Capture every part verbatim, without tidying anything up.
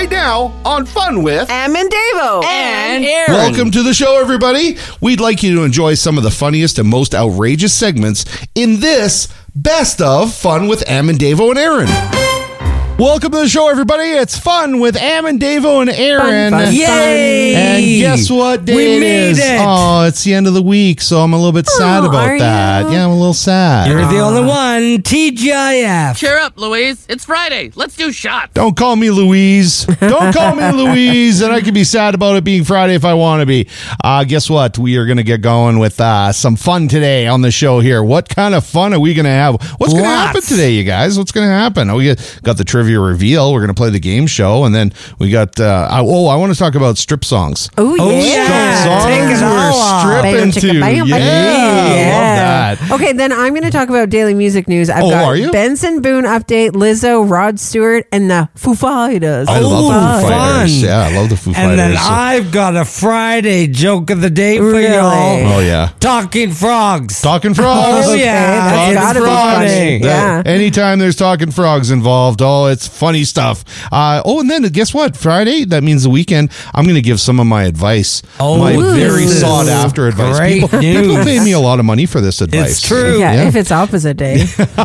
right now on Fun with Em and Davo. And Aaron. Welcome to the show, everybody. We'd like you to enjoy some of the funniest and most outrageous segments in this Best of Fun with Em and Davo and Aaron. Welcome to the show, everybody. It's Fun with Em and Davo and Aaron. Fun, fun, Yay! And guess what day We it made is? it. Oh, it's the end of the week, so I'm a little bit sad Oh, about are that. you? Yeah, I'm a little sad. You're the only one. T G I F. Cheer up, Louise. It's Friday. Let's do shots. Don't call me Louise. Don't call me Louise. And I can be sad about it being Friday if I want to be. Uh, guess what? We are going to get going with uh, some fun today on the show here. What kind of fun are we going to have? What's going to Lots. happen today, you guys? What's going to happen? We got, got the trivia reveal. We're going to play the game show. And then we got, uh, oh, I want to talk about strip songs. Oh, Oh, yeah. yeah. Songs Take it we're all off. stripping Bam, to. chicka, bam, Yeah, bam. I love that. Okay, then I'm going to talk about daily music news. I've Oh, got are you? Benson Boone update, Lizzo, Rod Stewart, and the Foo Fighters. I love Oh, the Foo fun. Fighters. Yeah, I love the Foo And Fighters. then I've got a Friday joke of the day for Really? y'all. oh, yeah. Talking frogs. Talking frogs. Oh, yeah. that's Talking gotta be frogs. funny. That- Yeah. Anytime there's talking frogs involved, oh, it's funny stuff. Uh, oh, and then guess what? Friday, that means the weekend. I'm going to give some of my advice. Oh, my Ooh. very this is sought after advice. great People, news. people pay me a lot of money for this advice. It's true. Yeah, Yeah. if it's opposite day.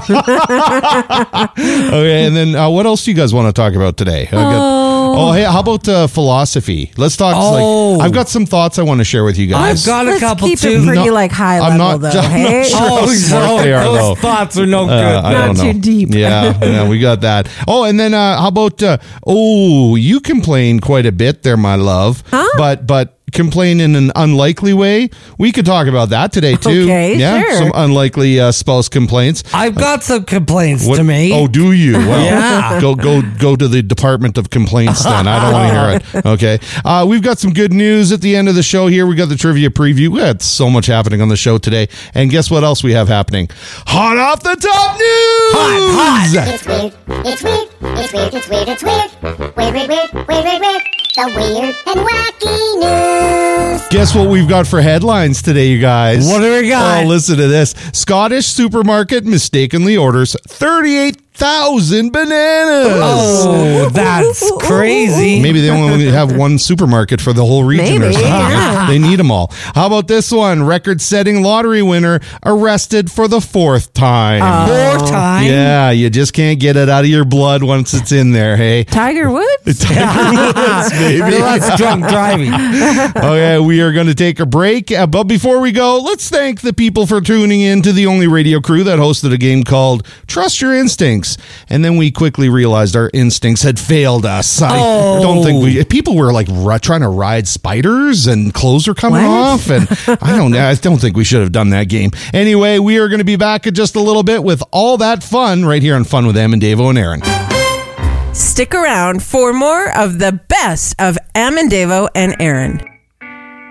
Okay, and then uh, what else do you guys want to talk about today? I got- oh, hey, how about uh, philosophy? Let's talk. Oh. Like, I've got some thoughts I want to share with you guys. I've got a Let's couple keep too. it pretty No, like high I'm level, not- though, I'm not hey? sure. Oh, How smart so they are, those though. thoughts are no good. Uh, I Not don't know. too deep. Yeah, yeah, we got that. Oh, and then uh, how about? Uh, oh, you complain quite a bit there, my love. Huh? But but complain in an unlikely way. We could talk about that today too. Okay, yeah, sure. some unlikely uh, spouse complaints. I've got some complaints What- to make. Oh, do you? Well, Yeah. go go go to the Department of Complaints then. I don't want to hear it. Okay. Uh, we've got some good news at the end of the show here. We got the trivia preview. We had so much happening on the show today. And guess what else we have happening? Hot off the top news! Hot, hot. It's weird, it's weird, it's weird, it's weird, it's weird. Weird, weird, weird, weird, weird, weird. The weird and wacky news. Guess what we've got for headlines today, you guys? What do we got? Oh, listen to this. Scottish supermarket mistakenly orders thirty-eight thousand bananas. Oh, that's crazy. Maybe they only have one supermarket for the whole region or Maybe, something. yeah. They need them all. How about this one? Record-setting lottery winner arrested for the fourth time. More time. Yeah, you just can't get it out of your blood once it's in there, hey? Tiger Woods? Tiger Woods, baby. That's drunk driving. Okay, we are going to take a break. Uh, but before we go, let's thank the people for tuning in to the only radio crew that hosted a game called Trust Your Instincts. And then we quickly realized our instincts had failed us. I Oh. don't think we... People were like ru- trying to ride spiders and clothes are coming What? off. And I don't I don't think we should have done that game. Anyway, we are going to be back in just a little bit with all that fun right here on Fun with Em and Davo and Aaron. Stick around for more of the best of Em and Davo and Aaron.